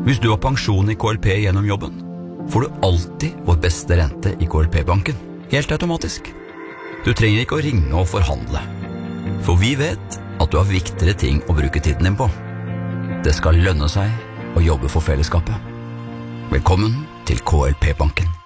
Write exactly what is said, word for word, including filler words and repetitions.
Hvis du har pensjon i K L P gjennom jobben, får du alltid vår beste rente i K L P-banken, helt automatisk. Du trenger ikke å ringe og forhandle, for vi vet at du har viktigere ting å bruke tiden din på. Det skal lønne seg å jobbe for fellesskapet. Velkommen til K L P-banken.